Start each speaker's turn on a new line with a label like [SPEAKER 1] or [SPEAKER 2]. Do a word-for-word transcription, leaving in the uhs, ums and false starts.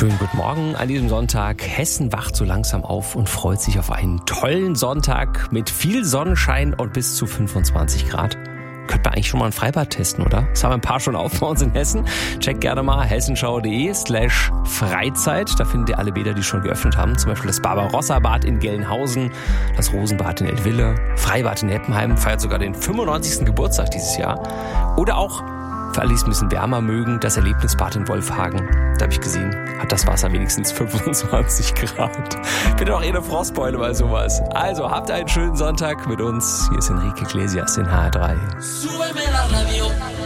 [SPEAKER 1] Schönen guten Morgen an diesem Sonntag. Hessen wacht so langsam auf und freut sich auf einen tollen Sonntag mit viel Sonnenschein und bis zu fünfundzwanzig Grad. Könnte man eigentlich schon mal ein Freibad testen, oder? Das haben ein paar schon auf bei uns in Hessen. Checkt gerne mal hessenschau.de slash Freizeit. Da findet ihr alle Bäder, die schon geöffnet haben. Zum Beispiel das Barbarossa-Bad in Gelnhausen, das Rosenbad in Eltville, Freibad in Heppenheim, feiert sogar den fünfundneunzigsten Geburtstag dieses Jahr. Oder auch, für alle, die es ein bisschen wärmer mögen, das Erlebnisbad in Wolfhagen. Da habe ich gesehen, hat das Wasser wenigstens fünfundzwanzig Grad. Bitte auch eh eine Frostbeule bei sowas. Also, habt einen schönen Sonntag mit uns. Hier ist Enrique Iglesias in H R drei.